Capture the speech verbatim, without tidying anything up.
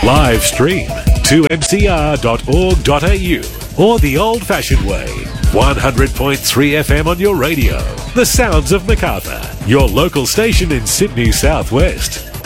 Live stream two m c r dot org dot a u or the old-fashioned way. one hundred point three F M on your radio. The sounds of Macarthur, your local station in Sydney Southwest.